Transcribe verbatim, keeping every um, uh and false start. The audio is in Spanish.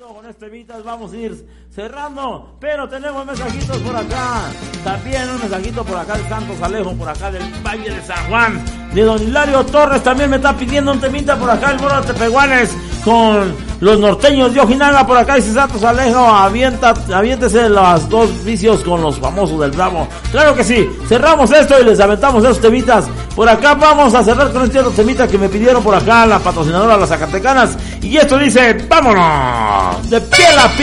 con este temitas vamos a ir cerrando, pero tenemos mensajitos por acá, también un mensajito por acá de Santos Alejo, por acá del Valle de San Juan, de don Hilario Torres, también me está pidiendo un temita por acá, el Moro de Tepehuanes, con los norteños de Ojinaga, por acá dice Santos Alejo, avienta, aviéntese los dos vicios con los famosos del Bravo. Claro que sí, cerramos esto y les aventamos esos temitas. Por acá vamos a cerrar con este otro temita que me pidieron por acá la patrocinadora, las Zacatecanas, y esto dice, vámonos, de pie a pie.